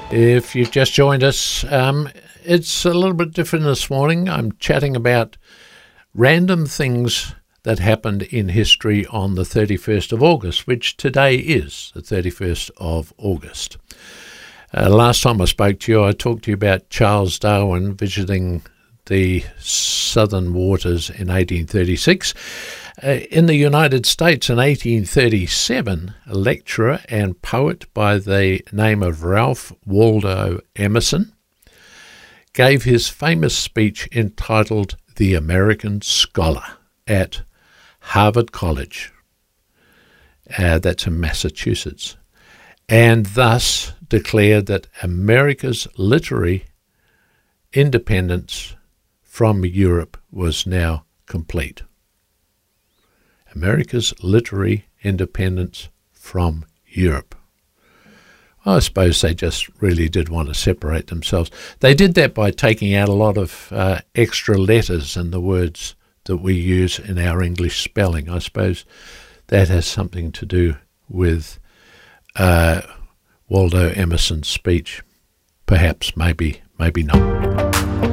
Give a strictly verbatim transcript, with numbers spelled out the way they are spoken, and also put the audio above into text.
If you've just joined us, um, it's a little bit different this morning. I'm chatting about random things that happened in history on the thirty-first of August, which today is the thirty-first of August. Uh, last time I spoke to you, I talked to you about Charles Darwin visiting the southern waters in eighteen thirty-six. Uh, in the United States in eighteen thirty-seven, a lecturer and poet by the name of Ralph Waldo Emerson gave his famous speech entitled The American Scholar at Harvard College. Uh, that's in Massachusetts. And thus declared that America's literary independence from Europe was now complete. America's literary independence from Europe. Well, I suppose they just really did want to separate themselves. They did that by taking out a lot of uh, extra letters in the words that we use in our English spelling. I suppose that has something to do with uh, Waldo Emerson's speech. Perhaps, maybe, maybe not.